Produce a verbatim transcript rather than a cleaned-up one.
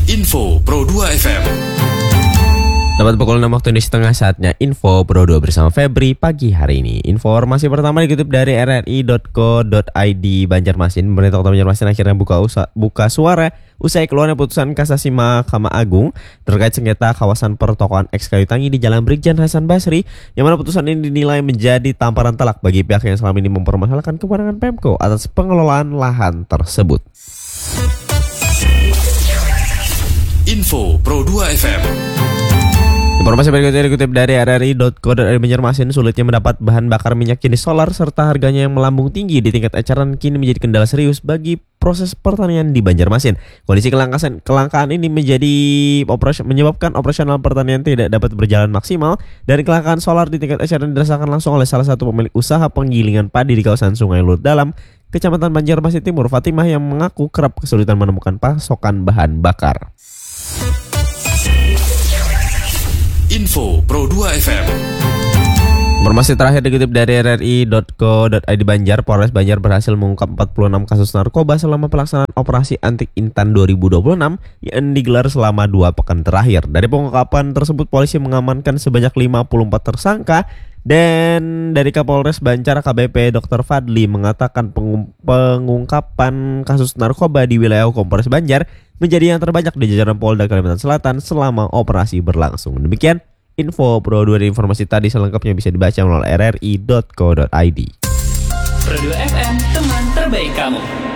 Info Pro dua F M. Dapat pukul enam waktu Indonesia Tengah, saatnya Info Pro dua bersama Febri pagi hari ini. Informasi pertama dikutip dari r r i dot co dot i d Banjarmasin. Pemerintah Kota Banjarmasin akhirnya buka usa, buka suara usai keluarnya putusan kasasi Mahkamah Agung terkait sengketa kawasan pertokoan X Kayu Tangi di Jalan Brigjen Hasan Basri, yang mana putusan ini dinilai menjadi tamparan telak bagi pihak yang selama ini mempermasalahkan kewenangan Pemko atas pengelolaan lahan tersebut. Info Pro dua F M. Informasi berikutnya dikutip dari r r i dot co dot i d Banjarmasin. Sulitnya mendapat bahan bakar minyak jenis solar serta harganya yang melambung tinggi di tingkat eceran kini menjadi kendala serius bagi proses pertanian di Banjarmasin. Kondisi kelangkaan, kelangkaan ini menjadi operasi, menyebabkan operasional pertanian tidak dapat berjalan maksimal, dan kelangkaan solar di tingkat eceran dirasakan langsung oleh salah satu pemilik usaha penggilingan padi di kawasan Sungai Lut Dalam, Kecamatan Banjarmasin Timur, Fatimah, yang mengaku kerap kesulitan menemukan pasokan bahan bakar. Info Pro dua F M. Informasi terakhir dikutip dari r r i dot co dot i d Banjar. Polres Banjar berhasil mengungkap empat puluh enam kasus narkoba selama pelaksanaan operasi Antik Intan dua ribu dua puluh enam yang digelar selama dua pekan terakhir. Dari pengungkapan tersebut, polisi mengamankan sebanyak lima puluh empat tersangka, dan dari Kapolres Banjar A K B P dokter Fadli mengatakan pengungkapan kasus narkoba di wilayah hukum Polres Banjar menjadi yang terbanyak di jajaran Polda Kalimantan Selatan selama operasi berlangsung. Demikian Info Pro dua, informasi tadi selengkapnya bisa dibaca melalui r r i dot co dot i d. Pro dua F M, teman terbaik kamu.